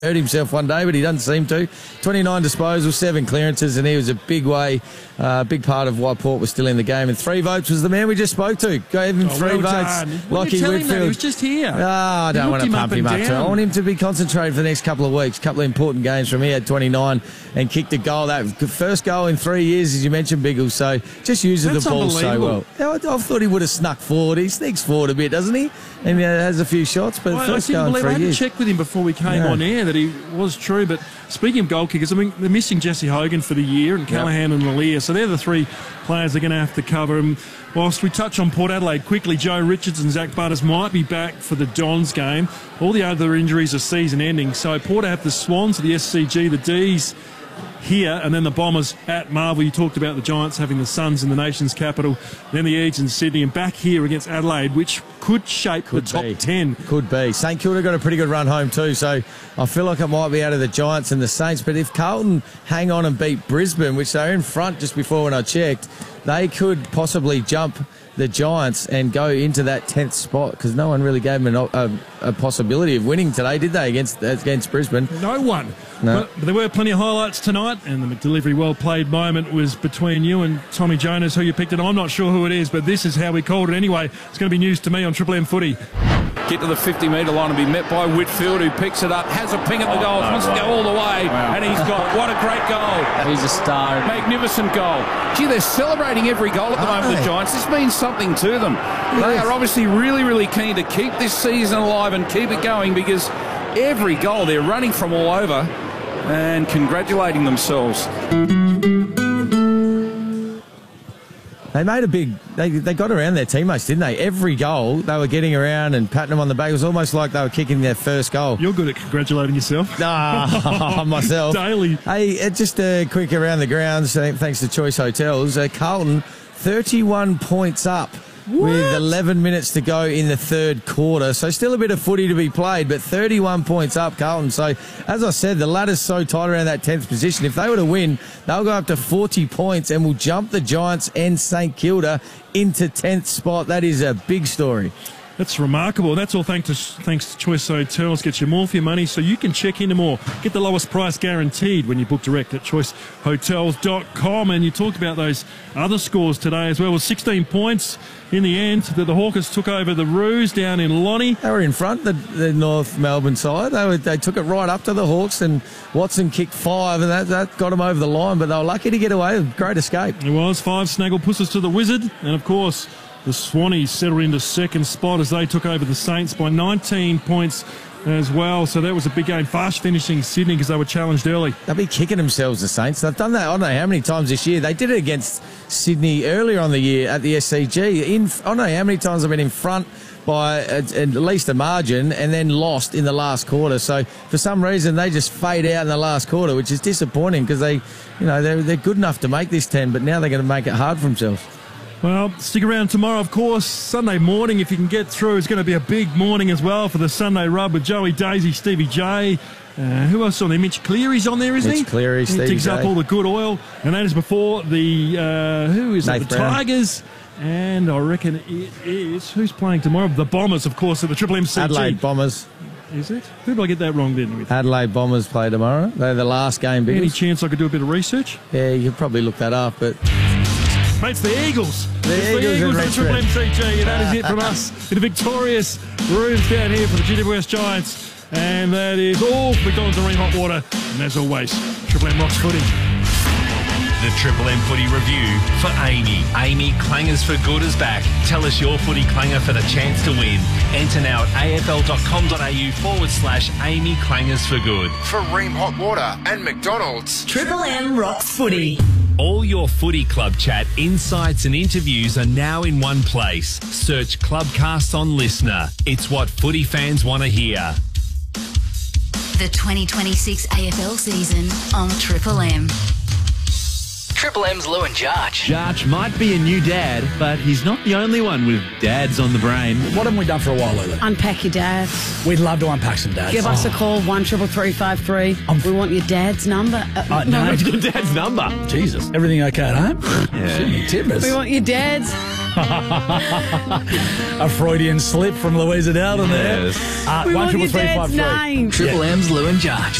hurt himself one day, but he doesn't seem to. 29 disposals, 7 clearances, and he was a big big part of why Port was still in the game. And 3 votes was the man we just spoke to. Gave him 3 votes. Lachie Whitfield. He was just here. I don't want to pump him up. I want him to be concentrated for the next couple of weeks. A couple of important games from him. He had 29 and kicked a goal. That first goal in 3 years, as you mentioned, Biggles. So just using the ball so well. I thought he would have snuck forward. He sneaks forward a bit, doesn't he? And has a few shots, but first goal in 3 years. I had to check with him before we came on air that he was true. But speaking of goal kickers, I mean, they're missing Jesse Hogan for the year and Callaghan and Lalia. So they're the 3 players they're going to have to cover. And whilst we touch on Port Adelaide quickly, Joe Richards and Zach Butters might be back for the Dons game. All the other injuries are season-ending. So Port have the Swans, the SCG, the D's here, and then the Bombers at Marvel. You talked about the Giants having the Suns in the nation's capital, then the Eads in Sydney, and back here against Adelaide, which could shape the top 10. Could be. St Kilda got a pretty good run home too, so I feel like it might be out of the Giants and the Saints. But if Carlton hang on and beat Brisbane, which they're in front just before when I checked, they could possibly jump the Giants and go into that 10th spot, because no one really gave them a possibility of winning today, did they, against Brisbane? No one. No. But there were plenty of highlights tonight, and the McDelivery well-played moment was between you and Tommy Jonas, who you picked it. I'm not sure who it is, but this is how we called it anyway. It's going to be news to me on Triple M Footy. Get to the 50-metre line and be met by Whitfield, who picks it up, has a ping at the goal, wants to go all the way, and he's got what a great goal. He's a star. Magnificent goal. Gee, they're celebrating every goal at the moment, the Giants. This means something to them. They are obviously really, really keen to keep this season alive and keep it going, because every goal they're running from all over and congratulating themselves. They made a big... They got around their teammates, didn't they? Every goal, they were getting around and patting them on the back. It was almost like they were kicking their first goal. You're good at congratulating yourself. Myself. Daily. Hey, just a quick around the grounds, thanks to Choice Hotels. Carlton, 31 points up. What? With 11 minutes to go in the third quarter. So still a bit of footy to be played, but 31 points up, Carlton. So, as I said, the ladder's so tight around that 10th position. If they were to win, they'll go up to 40 points and will jump the Giants and St Kilda into 10th spot. That is a big story. That's remarkable. That's all thanks to Choice Hotels. Get you more for your money so you can check into more. Get the lowest price guaranteed when you book direct at choicehotels.com. And you talked about those other scores today as well. With 16 points in the end, the Hawkers took over the Roos down in Lonnie. They were in front, the North Melbourne side. They took it right up to the Hawks, and Watson kicked 5, and that got them over the line. But they were lucky to get away. Great escape. It was 5 Snagglepussers to the Wizard. And, of course, the Swannies settled into second spot as they took over the Saints by 19 points as well. So that was a big game. Fast finishing Sydney because they were challenged early. They'll be kicking themselves, the Saints. They've done that, I don't know how many times this year. They did it against Sydney earlier on the year at the SCG. I don't know how many times they've been in front by at least a margin and then lost in the last quarter. So for some reason they just fade out in the last quarter, which is disappointing because they're good enough to make this 10, but now they're going to make it hard for themselves. Well, stick around tomorrow, of course. Sunday morning, if you can get through, it's going to be a big morning as well for the Sunday Rub with Joey Daisy, Stevie J. Who else on there? Mitch Cleary's on there, isn't he? Mitch Cleary, Stevie J. He digs up all the good oil. And that is before the, the Tigers. And I reckon it is, who's playing tomorrow? The Bombers, of course, at the Triple MCG. Adelaide Bombers. Is it? Who did I get that wrong then? Adelaide Bombers play tomorrow. They're the last game. Any chance I could do a bit of research? Yeah, you could probably look that up, but... Mate, it's the Eagles. The Eagles at the Triple MCG. And that is it from us in the victorious rooms down here for the GWS Giants. And that is all for McDonald's Marine Hot Water. And as always, Triple M rocks footy. The Triple M Footy Review for Amy. Amy Clangers for Good is back. Tell us your footy clanger for the chance to win. Enter now at afl.com.au/Amy Clangers for Good. For Ream Hot Water and McDonald's. Triple M rocks footy. All your footy club chat, insights and interviews are now in one place. Search Clubcast on Listener. It's what footy fans want to hear. The 2026 AFL season on Triple M. Triple M's Lou and Jarch. Jarch might be a new dad, but he's not the only one with dads on the brain. What haven't we done for a while, Lulu? Unpack your dads. We'd love to unpack some dads. Give us a call, 133353. We want your dad's number. No, your dad's number. Jesus. Everything okay at home? Yeah. Timbers. We want your dad's A Freudian slip from Louisa Dowden there. Yes. We want your 13353. dad's name. Triple M's Lou and Josh.